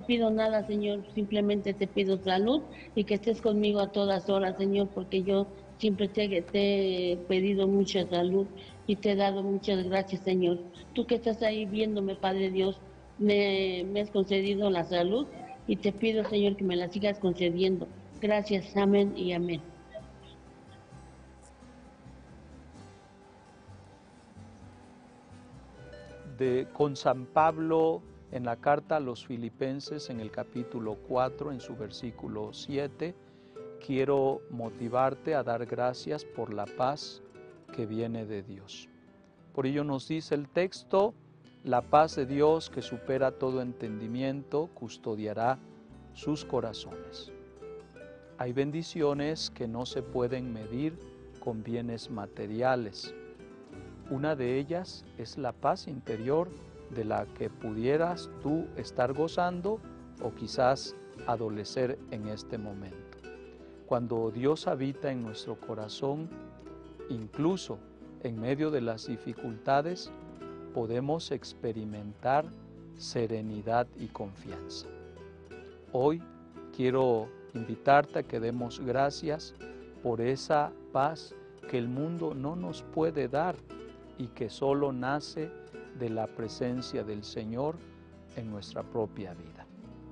pido nada, Señor, simplemente te pido salud y que estés conmigo a todas horas, Señor, porque yo siempre te he pedido mucha salud y te he dado muchas gracias, Señor. Tú que estás ahí viéndome, Padre Dios, me has concedido la salud y te pido, Señor, que me la sigas concediendo. Gracias, amén y amén. Con San Pablo en la carta a los Filipenses en el capítulo 4, en su versículo 7, quiero motivarte a dar gracias por la paz que viene de Dios. Por ello nos dice el texto: la paz de Dios que supera todo entendimiento custodiará sus corazones. Hay bendiciones que no se pueden medir con bienes materiales. Una de ellas es la paz interior de la que pudieras tú estar gozando o quizás adolecer en este momento. Cuando Dios habita en nuestro corazón, incluso en medio de las dificultades, podemos experimentar serenidad y confianza. Hoy quiero invitarte a que demos gracias por esa paz que el mundo no nos puede dar y que solo nace de la presencia del Señor en nuestra propia vida.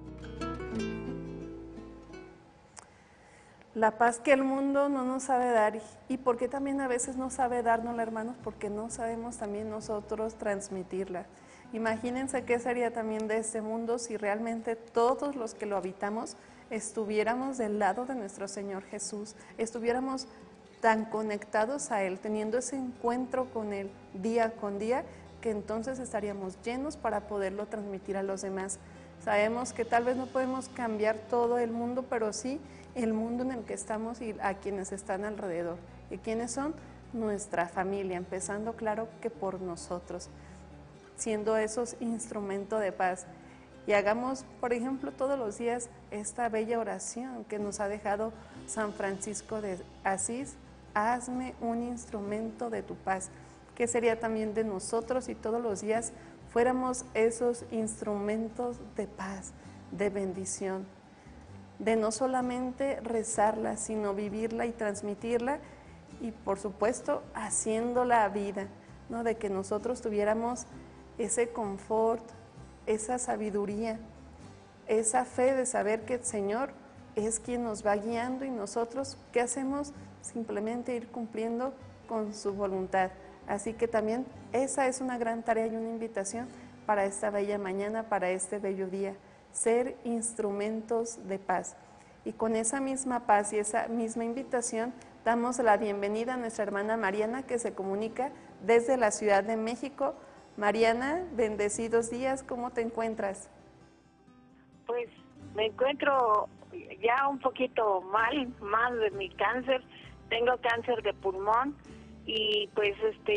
La paz que el mundo no nos sabe dar, y porque también a veces no sabe dárnosla, hermanos, porque no sabemos también nosotros transmitirla. Imagínense qué sería también de este mundo si realmente todos los que lo habitamos estuviéramos del lado de nuestro Señor Jesús, estuviéramos tan conectados a Él, teniendo ese encuentro con Él día con día, que entonces estaríamos llenos para poderlo transmitir a los demás. Sabemos que tal vez no podemos cambiar todo el mundo, pero sí el mundo en el que estamos y a quienes están alrededor. ¿Y quiénes son? Nuestra familia, empezando claro que por nosotros, siendo esos instrumentos de paz. Y hagamos, por ejemplo, todos los días esta bella oración que nos ha dejado San Francisco de Asís: hazme un instrumento de tu paz. ¿Qué sería también de nosotros si todos los días fuéramos esos instrumentos de paz, de bendición, de no solamente rezarla, sino vivirla y transmitirla, y por supuesto haciéndola vida, ¿no? De que nosotros tuviéramos ese confort, esa sabiduría, esa fe de saber que el Señor es quien nos va guiando, y nosotros, ¿qué hacemos? Simplemente ir cumpliendo con su voluntad. Así que también esa es una gran tarea y una invitación para esta bella mañana, para este bello día, ser instrumentos de paz. Y con esa misma paz y esa misma invitación, damos la bienvenida a nuestra hermana Mariana, que se comunica desde la Ciudad de México. Mariana, bendecidos días, ¿cómo te encuentras? Pues me encuentro ya un poquito mal, más de mi cáncer. Tengo cáncer de pulmón y pues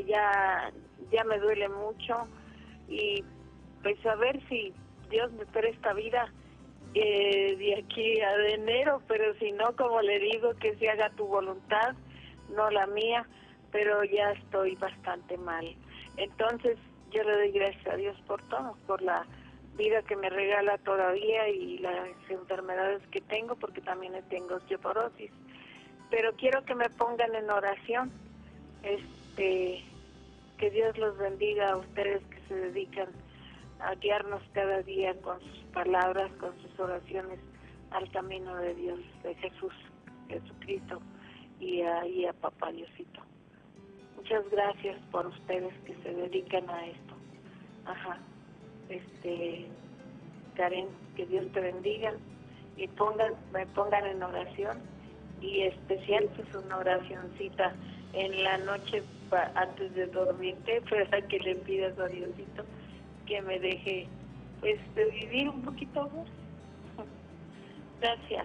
ya me duele mucho, y pues a ver si Dios me presta vida de aquí a enero, pero si no, como le digo, que se haga tu voluntad, no la mía, pero ya estoy bastante mal. Entonces yo le doy gracias a Dios por todo, por la vida que me regala todavía y las enfermedades que tengo, porque también tengo osteoporosis. Pero quiero que me pongan en oración, que Dios los bendiga a ustedes que se dedican a guiarnos cada día con sus palabras, con sus oraciones al camino de Dios, de Jesucristo y a Papá Diosito. Muchas gracias por ustedes que se dedican a esto. Karen, que Dios te bendiga y me pongan en oración, y especial pues una oracioncita en la noche antes de dormirte, para que le pidas a Diosito que me deje pues de vivir un poquito más. Gracias.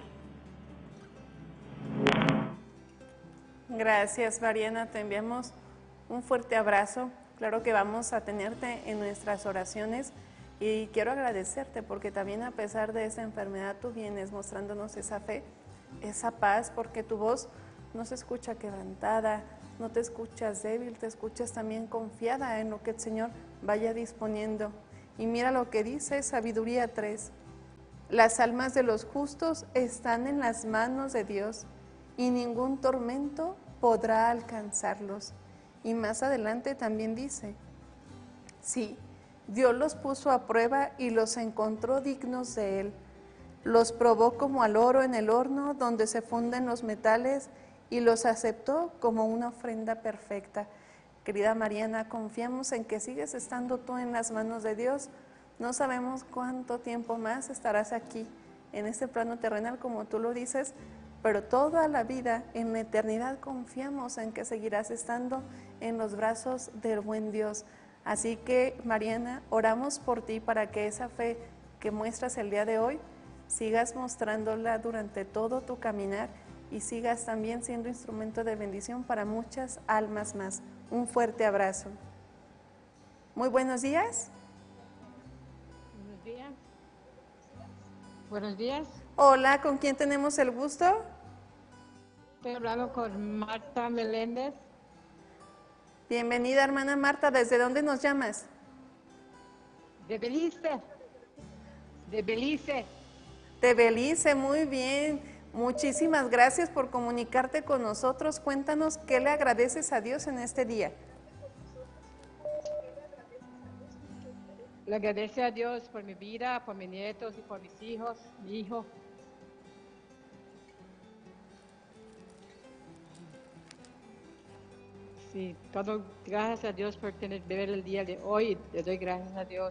Gracias, Mariana, te enviamos un fuerte abrazo. Claro que vamos a tenerte en nuestras oraciones, y quiero agradecerte porque también, a pesar de esa enfermedad, tú vienes mostrándonos esa fe, esa paz, porque tu voz no se escucha quebrantada, no te escuchas débil, te escuchas también confiada en lo que el Señor vaya disponiendo. Y mira lo que dice Sabiduría 3: Las almas de los justos están en las manos de Dios y ningún tormento podrá alcanzarlos. Y más adelante también dice, sí, Dios los puso a prueba y los encontró dignos de Él. Los probó como al oro en el horno donde se funden los metales y los aceptó como una ofrenda perfecta. Querida Mariana, confiamos en que sigues estando tú en las manos de Dios. No sabemos cuánto tiempo más estarás aquí, en este plano terrenal, como tú lo dices, pero toda la vida, en la eternidad, confiamos en que seguirás estando en los brazos del buen Dios. Así que, Mariana, oramos por ti para que esa fe que muestras el día de hoy, sigas mostrándola durante todo tu caminar y sigas también siendo instrumento de bendición para muchas almas más. Un fuerte abrazo. Muy buenos días. Buenos días. Buenos días. Hola, ¿con quién tenemos el gusto? Estoy hablando con Marta Meléndez. Bienvenida, hermana Marta. ¿Desde dónde nos llamas? De Belice. De Belice. De Belice, muy bien. Muchísimas gracias por comunicarte con nosotros. Cuéntanos qué le agradeces a Dios en este día. Le agradezco a Dios por mi vida, por mis nietos y por mis hijos, mi hijo. Sí, todo gracias a Dios por ver el día de hoy. Le doy gracias a Dios.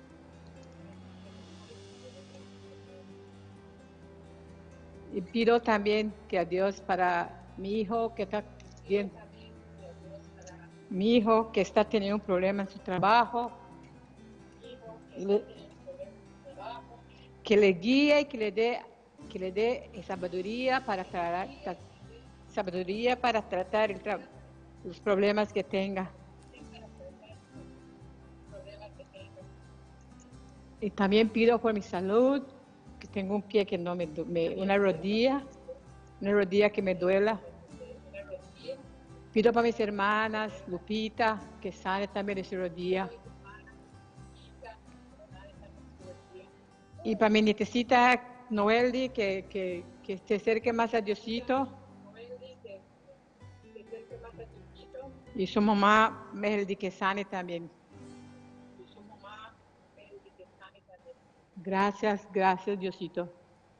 Y pido también que a Dios para mi hijo que está bien, mi hijo que está teniendo un problema en su trabajo, que le guíe y que le dé sabiduría para tratar los problemas que tenga. Y también pido por mi salud, que tengo un pie que no una rodilla que me duela. Pido para mis hermanas, Lupita, que sane también de su rodilla. Y para mi nietecita Noeldi, que se acerque más a Diosito. Y su mamá Meldy, que sane también. Gracias, gracias Diosito.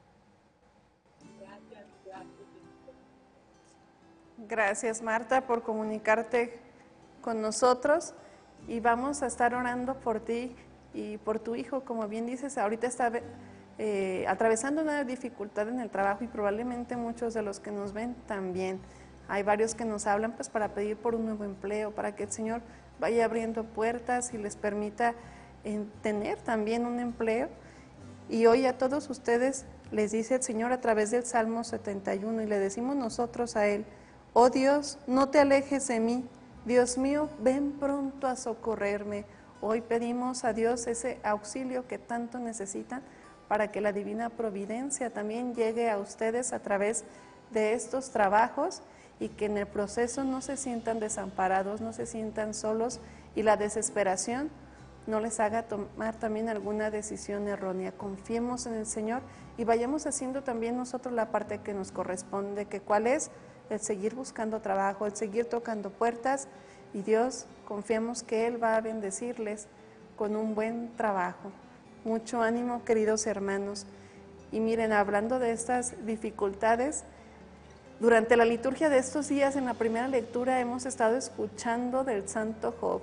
Gracias, Marta, por comunicarte con nosotros y vamos a estar orando por ti y por tu hijo. Como bien dices, ahorita está atravesando una dificultad en el trabajo y probablemente muchos de los que nos ven también. Hay varios que nos hablan pues para pedir por un nuevo empleo, para que el Señor vaya abriendo puertas y les permita tener también un empleo. Y hoy a todos ustedes les dice el Señor a través del Salmo 71 y le decimos nosotros a Él: oh Dios, no te alejes de mí, Dios mío, ven pronto a socorrerme. Hoy pedimos a Dios ese auxilio que tanto necesitan para que la divina providencia también llegue a ustedes a través de estos trabajos y que en el proceso no se sientan desamparados, no se sientan solos y la desesperación no les haga tomar también alguna decisión errónea. Confiemos en el Señor y vayamos haciendo también nosotros la parte que nos corresponde, que cuál es el seguir buscando trabajo, el seguir tocando puertas y Dios, confiamos que Él va a bendecirles con un buen trabajo. Mucho ánimo, queridos hermanos. Y miren, hablando de estas dificultades, durante la liturgia de estos días, en la primera lectura, hemos estado escuchando del santo Job.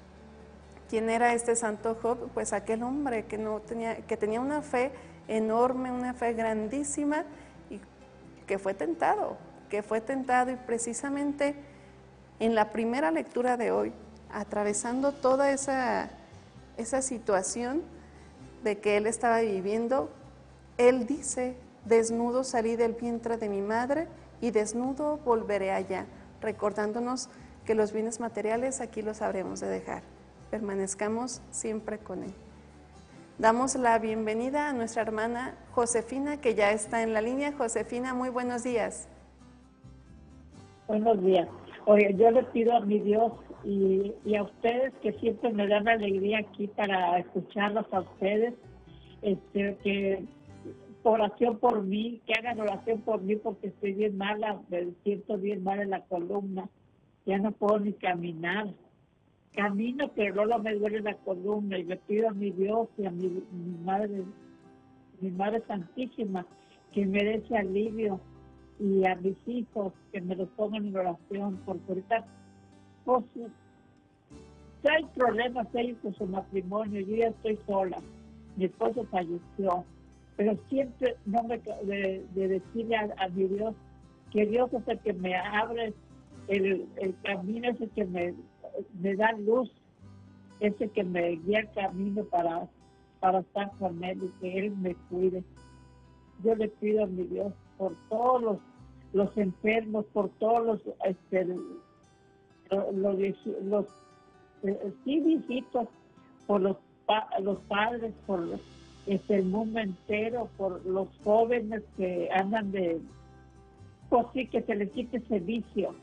¿Quién era este santo Job? Pues aquel hombre que tenía una fe enorme, una fe grandísima y que fue tentado y precisamente en la primera lectura de hoy, atravesando toda esa situación de que él estaba viviendo, él dice: desnudo salí del vientre de mi madre y desnudo volveré allá, recordándonos que los bienes materiales aquí los habremos de dejar. Permanezcamos siempre con Él. Damos la bienvenida a nuestra hermana Josefina, que ya está en la línea. Josefina, muy buenos días. Buenos días. Oye, yo le pido a mi Dios y a ustedes que siempre me dan alegría aquí para escucharlos a ustedes, que oración por mí, que hagan oración por mí porque estoy bien mala, me siento bien mal en la columna, ya no puedo ni caminar. Camino, pero luego me duele la columna y le pido a mi Dios y a mi Madre Santísima, que me dé ese alivio, y a mis hijos que me los pongan en oración, porque ahorita pues, hay problemas ellos con su matrimonio, yo ya estoy sola, mi esposo falleció, pero siempre no me de decirle a mi Dios que Dios es el que me abre el camino, es el que me da luz, es el que me guía el camino para estar con Él y que Él me cuide. Yo le pido a mi Dios por todos los enfermos, por todos los viejitos, por los padres, por el mundo entero, por los jóvenes que andan pues sí, que se les quite ese vicio,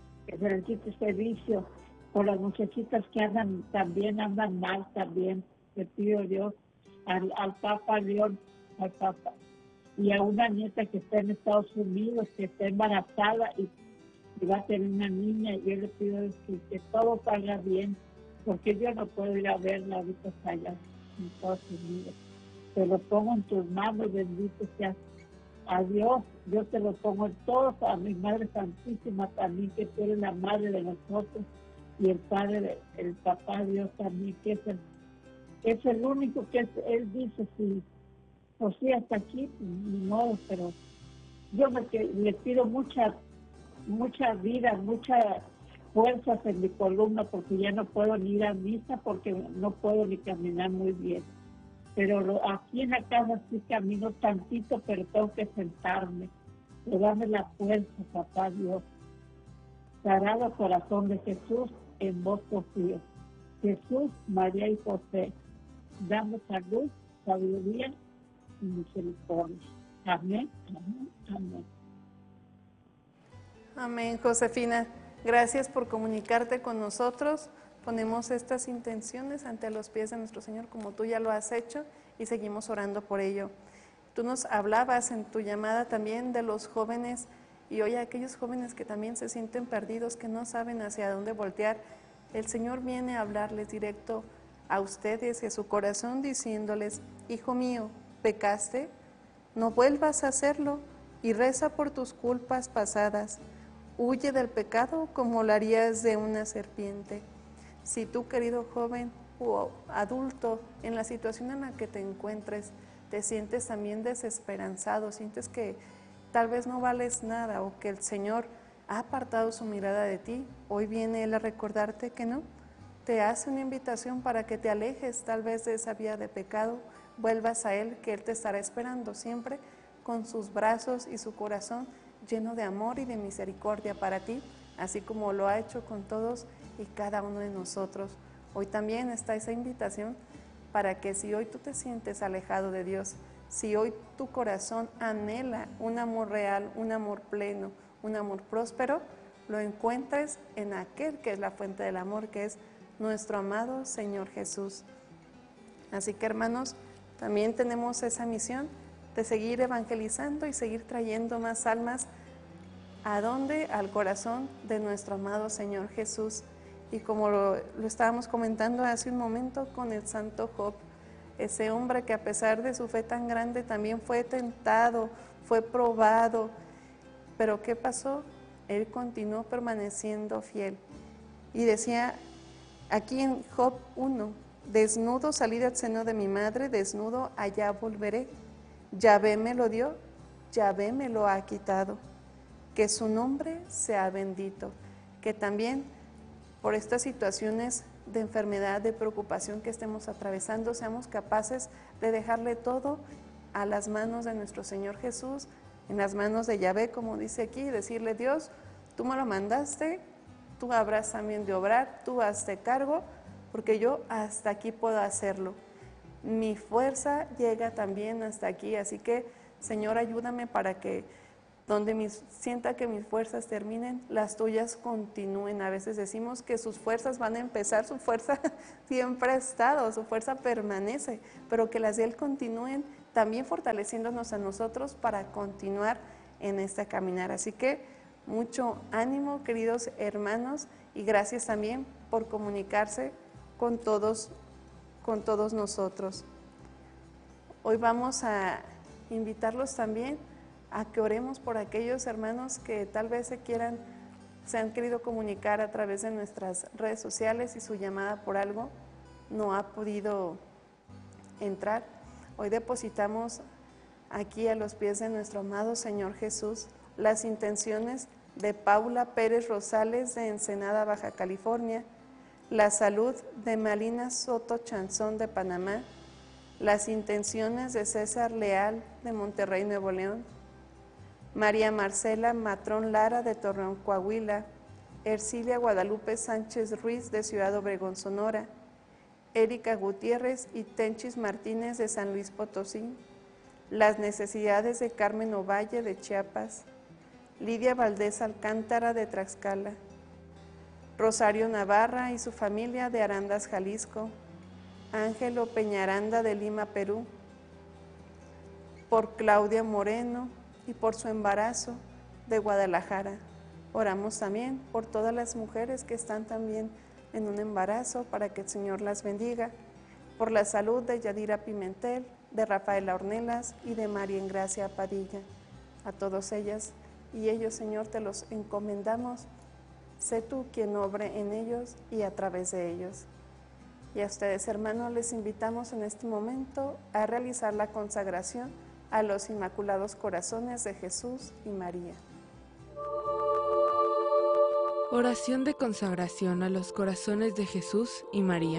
por las muchachitas que andan mal también. Le pido a Dios, al Papa León, al Papa, y a una nieta que está en Estados Unidos, que está embarazada y va a tener una niña, y yo le pido que todo salga bien, porque yo no puedo ir a verla ahorita hasta allá en Estados Unidos. Te lo pongo en tus manos, bendito seas. A Dios, yo te lo pongo en todos, a mi Madre Santísima también, que tú eres la madre de nosotros, y el Padre, el Papá Dios también, que es el único que Él dice, sí, pues sí, hasta aquí, ni modo, pero yo le pido mucha vida, muchas fuerzas en mi columna, porque ya no puedo ni ir a misa, porque no puedo ni caminar muy bien. Pero aquí en la casa sí camino tantito, pero tengo que sentarme. Le dame la fuerza, Papá Dios. Sagrado Corazón de Jesús, en vos confío. Jesús, María y José, dame salud, sabiduría y misericordia. Amén, amén, amén. Amén, Josefina. Gracias por comunicarte con nosotros. Ponemos estas intenciones ante los pies de nuestro Señor, como tú ya lo has hecho, y seguimos orando por ello. Tú nos hablabas en tu llamada también de los jóvenes, y hoy aquellos jóvenes que también se sienten perdidos, que no saben hacia dónde voltear. El Señor viene a hablarles directo a ustedes y a su corazón, diciéndoles: hijo mío, pecaste, no vuelvas a hacerlo, y reza por tus culpas pasadas. Huye del pecado como lo harías de una serpiente. Si tú, querido joven o adulto, en la situación en la que te encuentres, te sientes también desesperanzado, sientes que tal vez no vales nada o que el Señor ha apartado su mirada de ti, hoy viene Él a recordarte que no. Te hace una invitación para que te alejes tal vez de esa vía de pecado, vuelvas a Él, que Él te estará esperando siempre con sus brazos y su corazón lleno de amor y de misericordia para ti, así como lo ha hecho con todos y cada uno de nosotros. Hoy también está esa invitación para que si hoy tú te sientes alejado de Dios, si hoy tu corazón anhela un amor real, un amor pleno, un amor próspero, lo encuentres en aquel que es la fuente del amor, que es nuestro amado Señor Jesús. Así que, hermanos, también tenemos esa misión de seguir evangelizando y seguir trayendo más almas. ¿A dónde? Al corazón de nuestro amado Señor Jesús. Y como lo estábamos comentando hace un momento con el santo Job, ese hombre que a pesar de su fe tan grande también fue tentado, fue probado. Pero ¿qué pasó? Él continuó permaneciendo fiel. Y decía aquí en Job 1, desnudo salí del seno de mi madre, desnudo allá volveré. Yahvé me lo dio, Yahvé me lo ha quitado. Que su nombre sea bendito. Que también por estas situaciones de enfermedad, de preocupación que estemos atravesando, seamos capaces de dejarle todo a las manos de nuestro Señor Jesús, en las manos de Yahvé, como dice aquí, y decirle: Dios, tú me lo mandaste, tú habrás también de obrar, tú hazte cargo, porque yo hasta aquí puedo hacerlo. Mi fuerza llega también hasta aquí, así que, Señor, ayúdame para que donde sienta que mis fuerzas terminen, las tuyas continúen. A veces decimos que sus fuerzas van a empezar, su fuerza siempre ha estado, su fuerza permanece, pero que las de Él continúen también fortaleciéndonos a nosotros para continuar en este caminar. Así que mucho ánimo, queridos hermanos, y gracias también por comunicarse con todos nosotros. Hoy vamos a invitarlos también a que oremos por aquellos hermanos que tal vez se han querido comunicar a través de nuestras redes sociales y su llamada por algo no ha podido entrar. Hoy depositamos aquí a los pies de nuestro amado Señor Jesús las intenciones de Paula Pérez Rosales de Ensenada, Baja California, la salud de Malina Soto Chanzón de Panamá, las intenciones de César Leal de Monterrey, Nuevo León, María Marcela Matrón Lara de Torreón, Coahuila, Ercilia Guadalupe Sánchez Ruiz de Ciudad Obregón, Sonora, Erika Gutiérrez y Tenchis Martínez de San Luis Potosí, las necesidades de Carmen Ovalle de Chiapas, Lidia Valdés Alcántara de Tlaxcala, Rosario Navarra y su familia de Arandas, Jalisco, Ángelo Peñaranda de Lima, Perú, por Claudia Moreno y por su embarazo de Guadalajara. Oramos también por todas las mujeres que están también en un embarazo para que el Señor las bendiga, por la salud de Yadira Pimentel, de Rafaela Ornelas y de María Engracia Padilla. A todas ellas y ellos, Señor, te los encomendamos. Sé tú quien obre en ellos y a través de ellos. Y a ustedes, hermanos, les invitamos en este momento a realizar la consagración a los Inmaculados Corazones de Jesús y María. Oración de consagración a los corazones de Jesús y María.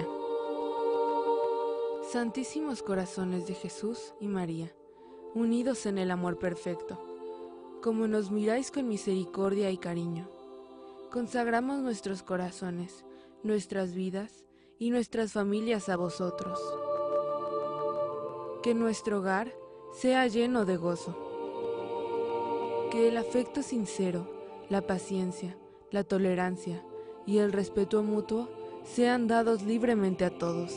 Santísimos corazones de Jesús y María, unidos en el amor perfecto, como nos miráis con misericordia y cariño, consagramos nuestros corazones, nuestras vidas y nuestras familias a vosotros. Que nuestro hogar sea lleno de gozo. Que el afecto sincero, la paciencia, la tolerancia y el respeto mutuo sean dados libremente a todos.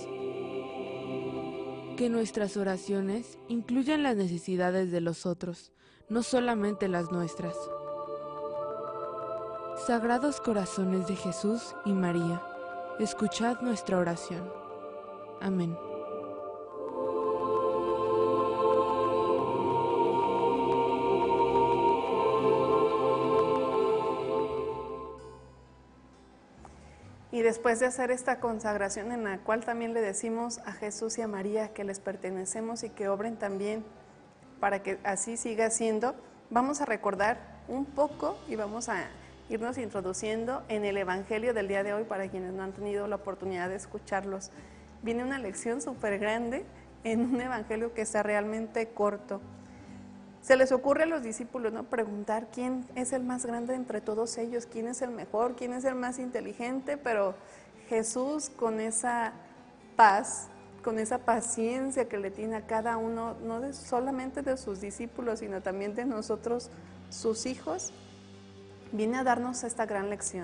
Que nuestras oraciones incluyan las necesidades de los otros, no solamente las nuestras. Sagrados corazones de Jesús y María, escuchad nuestra oración. Amén. Y después de hacer esta consagración en la cual también le decimos a Jesús y a María que les pertenecemos y que obren también para que así siga siendo, vamos a recordar un poco y vamos a irnos introduciendo en el Evangelio del día de hoy para quienes no han tenido la oportunidad de escucharlos. Viene una lección súper grande en un Evangelio que está realmente corto. Se les ocurre a los discípulos, ¿no?, preguntar quién es el más grande entre todos ellos, quién es el mejor, quién es el más inteligente, pero Jesús con esa paz, con esa paciencia que le tiene a cada uno, no solamente de sus discípulos, sino también de nosotros, sus hijos, viene a darnos esta gran lección.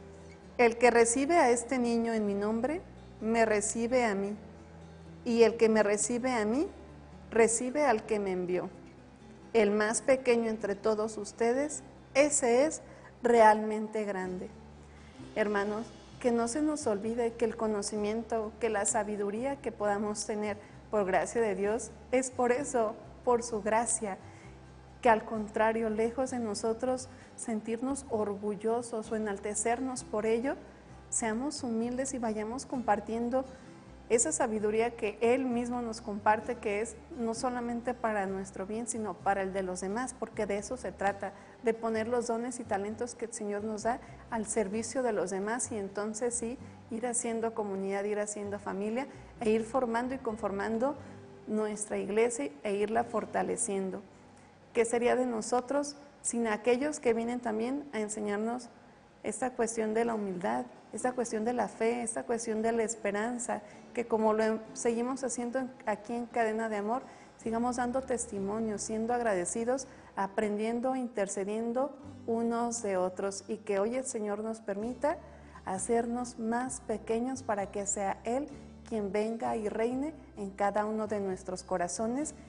El que recibe a este niño en mi nombre, me recibe a mí, y el que me recibe a mí, recibe al que me envió. El más pequeño entre todos ustedes, ese es realmente grande. Hermanos, que no se nos olvide que el conocimiento, que la sabiduría que podamos tener por gracia de Dios, es por eso, por su gracia, que al contrario, lejos de nosotros sentirnos orgullosos o enaltecernos por ello, seamos humildes y vayamos compartiendo esa sabiduría que Él mismo nos comparte, que es no solamente para nuestro bien, sino para el de los demás, porque de eso se trata, de poner los dones y talentos que el Señor nos da al servicio de los demás y entonces sí, ir haciendo comunidad, ir haciendo familia e ir formando y conformando nuestra iglesia e irla fortaleciendo. ¿Qué sería de nosotros sin aquellos que vienen también a enseñarnos esta cuestión de la humildad, esta cuestión de la fe, esta cuestión de la esperanza, que como lo seguimos haciendo aquí en Cadena de Amor, sigamos dando testimonio, siendo agradecidos, aprendiendo, intercediendo unos de otros y que hoy el Señor nos permita hacernos más pequeños para que sea Él quien venga y reine en cada uno de nuestros corazones